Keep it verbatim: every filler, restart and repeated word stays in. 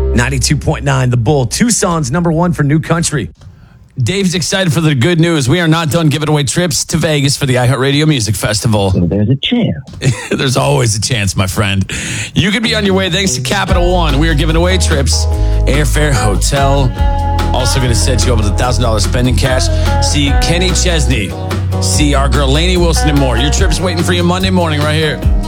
ninety-two point nine The Bull. Tucson's number one for new country. Dave's excited for the good news. We are not done giving away trips to Vegas for the iHeartRadio Music Festival. So there's a chance. There's always a chance, my friend. You could be on your way thanks to Capital One. We are giving away trips, airfare, hotel. Also going to set you up with a one thousand dollars spending cash. See Kenny Chesney. See our girl Lainey Wilson and more. Your trip's waiting for you Monday morning right here.